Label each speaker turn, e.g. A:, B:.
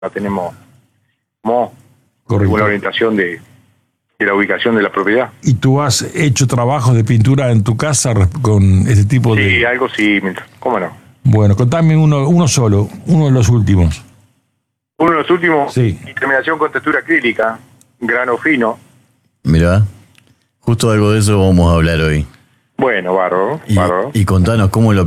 A: la tenemos como
B: Correcto.
A: una orientación de la ubicación de la propiedad.
B: ¿Y tú has hecho trabajos de pintura en tu casa con este tipo de...?
A: Sí, algo sí, ¿cómo no?
B: Bueno, contame uno solo, uno de los últimos.
A: Uno de los últimos,
B: Sí.
A: terminación con textura acrílica, grano fino.
C: Mirá, justo algo de eso vamos a hablar hoy.
A: Bueno, bárbaro.
C: Y contanos cómo lo